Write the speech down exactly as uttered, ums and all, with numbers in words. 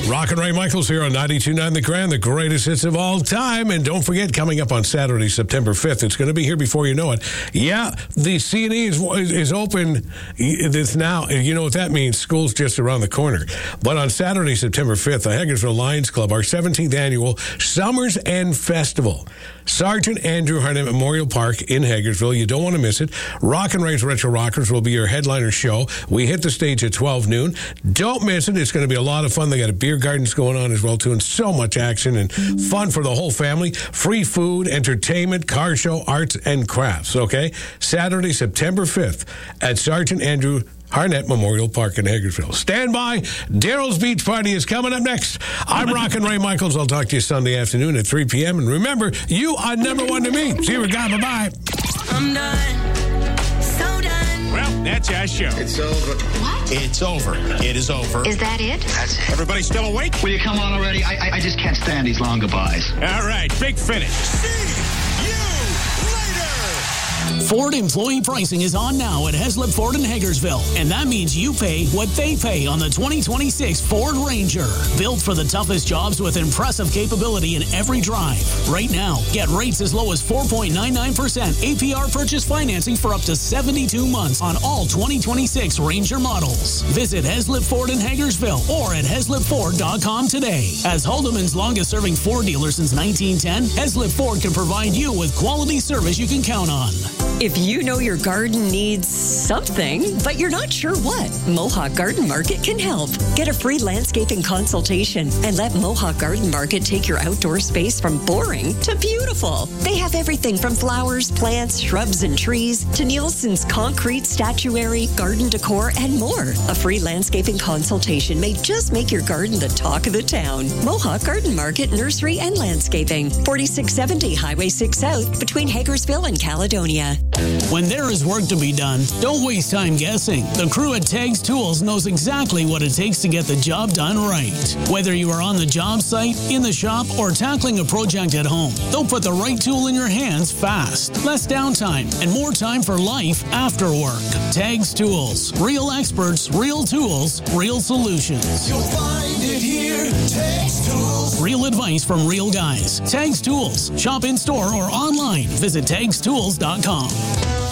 Rockin' Ray Michaels here on ninety-two point nine The Grand, the greatest hits of all time. And don't forget, coming up on Saturday, September fifth, it's going to be here before you know it. Yeah, the C and E is, is open this now. You know what that means. School's just around the corner. But on Saturday, September fifth, the Hagersville Lions Club, our seventeenth annual Summers End Festival. Sergeant Andrew Harnett Memorial Park in Hagersville. You don't want to miss it. Rockin' Ray's Retro Rockers will be your headliner show. We hit the stage at twelve noon. Don't miss it. It's going to be a lot of fun. They got a beer gardens going on as well, too, and so much action and fun for the whole family. Free food, entertainment, car show, arts, and crafts, okay? Saturday, September fifth at Sergeant Andrew Harnett Memorial Park in Hagersville. Stand by. Daryl's Beach Party is coming up next. I'm Rockin' Ray Michaels. I'll talk to you Sunday afternoon at three p.m. And remember, you are number one to me. See you again. Bye-bye. I'm done. So done. Well, that's our show. It's over. What? It's over. It is over. Is that it? That's it. Everybody still awake? Will you come on already? I, I I just can't stand these long goodbyes. All right, big finish. Ford employee pricing is on now at Heslip Ford in Hagersville, and that means you pay what they pay on the twenty twenty-six Ford Ranger. Built for the toughest jobs with impressive capability in every drive. Right now, get rates as low as four point nine nine percent A P R purchase financing for up to seventy-two months on all twenty twenty-six Ranger models. Visit Heslip Ford in Hagersville or at heslip ford dot com today. As Haldeman's longest-serving Ford dealer since nineteen ten, Heslip Ford can provide you with quality service you can count on. If you know your garden needs something, but you're not sure what, Mohawk Garden Market can help. Get a free landscaping consultation and let Mohawk Garden Market take your outdoor space from boring to beautiful. They have everything from flowers, plants, shrubs, and trees to Nielsen's concrete, statuary, garden decor, and more. A free landscaping consultation may just make your garden the talk of the town. Mohawk Garden Market, Nursery, and Landscaping. forty-six seventy Highway six South between Hagersville and Caledonia. When there is work to be done, don't waste time guessing. The crew at Tags Tools knows exactly what it takes to get the job done right. Whether you are on the job site, in the shop, or tackling a project at home, they'll put the right tool in your hands fast. Less downtime and more time for life after work. Tags Tools. Real experts, real tools, real solutions. You'll find it here. Tags Tools. Real advice from real guys. Tags Tools. Shop in store or online. Visit tags tools dot com.